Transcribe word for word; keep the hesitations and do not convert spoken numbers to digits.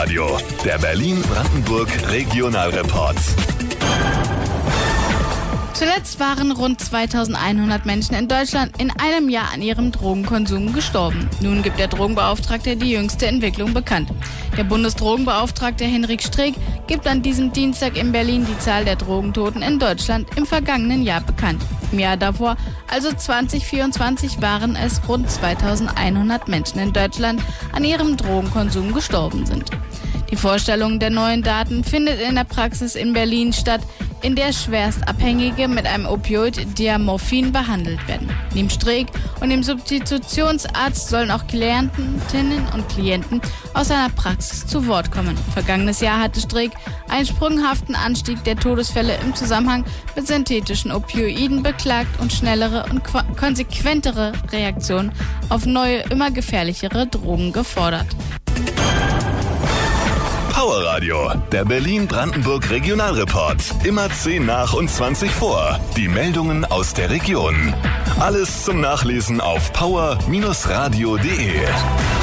Powerradio, der Berlin-Brandenburg Regionalreport. Zuletzt waren rund zweitausendeinhundert Menschen in Deutschland in einem Jahr an ihrem Drogenkonsum gestorben. Nun gibt der Drogenbeauftragte die jüngste Entwicklung bekannt. Der Bundesdrogenbeauftragte Henrik Streeck gibt an diesem Dienstag in Berlin die Zahl der Drogentoten in Deutschland im vergangenen Jahr bekannt. Im Jahr davor, also zwanzig vierundzwanzig, waren es rund zweitausendeinhundert Menschen in Deutschland an ihrem Drogenkonsum gestorben sind. Die Vorstellung der neuen Daten findet in der Praxis in Berlin statt, in der Schwerstabhängige mit einem Opioid Diamorphin behandelt werden. Neben Streeck und dem Substitutionsarzt sollen auch Klientinnen und Klienten aus seiner Praxis zu Wort kommen. Vergangenes Jahr hatte Streeck einen sprunghaften Anstieg der Todesfälle im Zusammenhang mit synthetischen Opioiden beklagt und schnellere und konsequentere Reaktionen auf neue, immer gefährlichere Drogen gefordert. Powerradio, der Berlin-Brandenburg Regionalreport. Immer zehn nach und zwanzig vor. Die Meldungen aus der Region. Alles zum Nachlesen auf power Bindestrich radio punkt de.